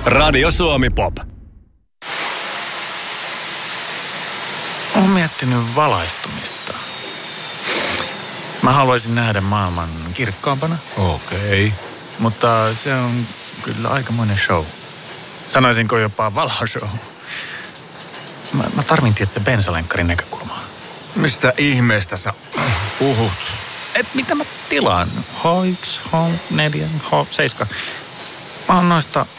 Radio Suomi Pop. Olen miettinyt valaistumista. Mä haluaisin nähdä maailman kirkkaampana. Okei. Mutta se on kyllä aikamoinen show. Sanoisinko jopa valoshow. Mä tarvin tietysti bensalenkkarin näkökulmaa. Mistä ihmeestä sä puhut? Et mitä mä tilaan? H1, H4, H7. Mä oon noista